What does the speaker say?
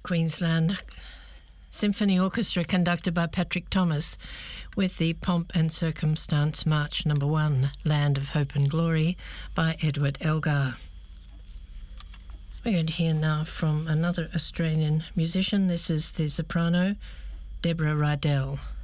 Queensland Symphony Orchestra conducted by Patrick Thomas with the Pomp and Circumstance March No. 1, Land of Hope and Glory by Edward Elgar. We're going to hear now from another Australian musician. This is the soprano Deborah Rydell.